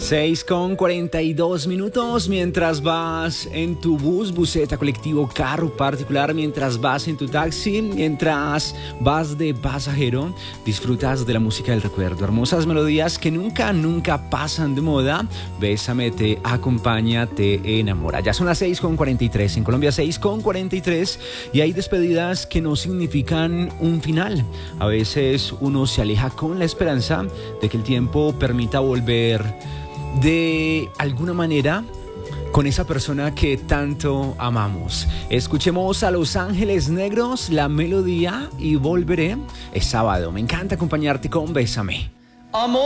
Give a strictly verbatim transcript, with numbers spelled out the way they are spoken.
seis con cuarenta y dos minutos mientras vas en tu bus, buseta, colectivo, carro particular, mientras vas en tu taxi, mientras vas de pasajero, disfrutas de la música del recuerdo. Hermosas melodías que nunca, nunca pasan de moda. Bésame, te acompaña, te enamora. Ya son las seis con cuarenta y tres, en Colombia seis con cuarenta y tres, y hay despedidas que no significan un final. A veces uno se aleja con la esperanza de que el tiempo permita volver de alguna manera con esa persona que tanto amamos. Escuchemos a Los Ángeles Negros, La Melodía, y volveré. Es sábado, me encanta acompañarte con Bésame. Amor.